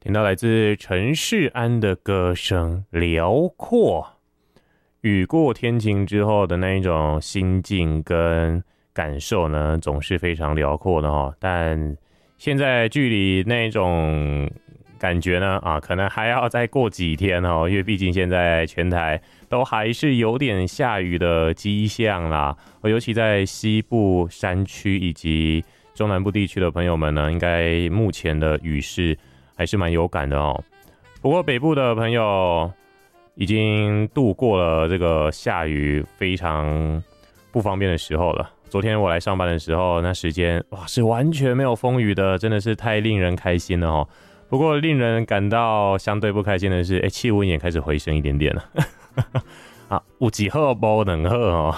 听到来自陈世安的歌声，辽阔。雨过天晴之后的那一种心境跟感受呢，总是非常辽阔的哦。但现在距离那一种感觉呢，可能还要再过几天哦，因为毕竟现在全台都还是有点下雨的迹象啦。尤其在西部山区以及中南部地区的朋友们呢，应该目前的雨势还是蛮有感的哦。不过北部的朋友已经度过了这个下雨非常不方便的时候了。昨天我来上班的时候，那时间是完全没有风雨的，真的是太令人开心了哦。不过令人感到相对不开心的是，气温也开始回升一点点了。有几赫不能赫哦。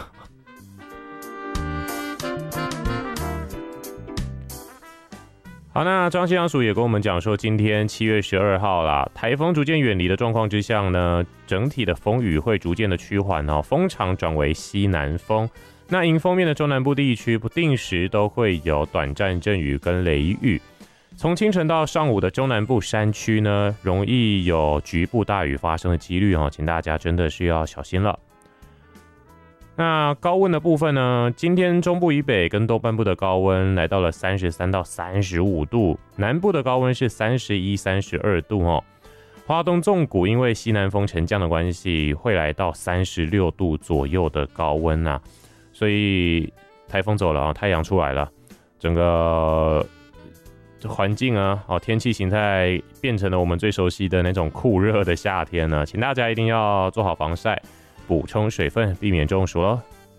好，那中央气象署也跟我们讲说，今天7月12号啦，台风逐渐远离的状况之下呢，整体的风雨会逐渐的趋缓哦，风场转为西南风。那迎风面的中南部地区不定时都会有短暂阵雨跟雷雨，从清晨到上午的中南部山区呢，容易有局部大雨发生的几率哦，请大家真的是要小心了。那高温的部分呢，今天中部以北跟东半部的高温来到了33到35度，南部的高温是31、32度哦。花东纵谷因为西南风沉降的关系，会来到36度左右的高温啊，所以台风走了，太阳出来了，整个环境啊，天气形态变成了我们最熟悉的那种酷热的夏天呢，请大家一定要做好防晒，补充水分，避免中暑咯。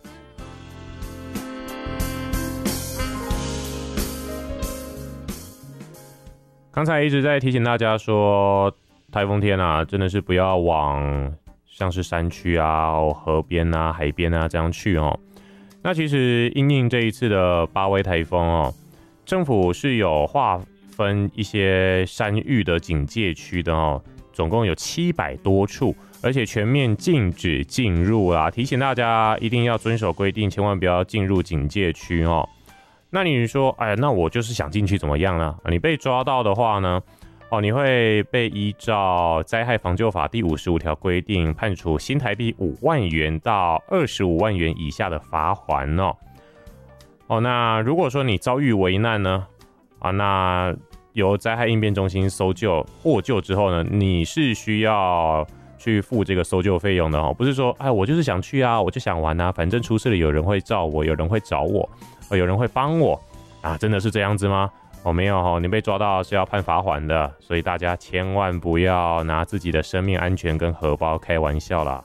刚才一直在提醒大家说，台风天啊，真的是不要往像是山区啊、河边啊、海边啊这样去哦。那其实因应这一次的巴威台风哦，政府是有划分一些山域的警戒区的哦，总共有700多处。而且全面禁止进入啊！提醒大家一定要遵守规定，千万不要进入警戒区哦。那你说，那我就是想进去怎么样呢？你被抓到的话呢，你会被依照灾害防救法第55条规定，判处新台币5万元到25万元以下的罚锾哦。那如果说你遭遇危难呢，那由灾害应变中心搜救获救之后呢，你是需要去付这个搜救费用的哦，不是说我就是想去啊，我就想玩啊，反正出事了有人会照我，有人会找我，有人会帮我啊，真的是这样子吗？没有哦，你被抓到是要判罚锾的，所以大家千万不要拿自己的生命安全跟荷包开玩笑啦。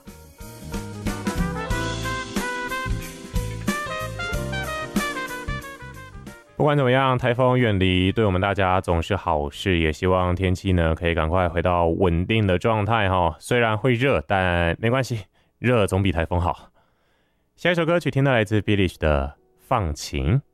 不管怎么样，台风远离对我们大家总是好事，也希望天气呢可以赶快回到稳定的状态哈。虽然会热，但没关系，热总比台风好。下一首歌曲听到来自 Billie 的《放晴》。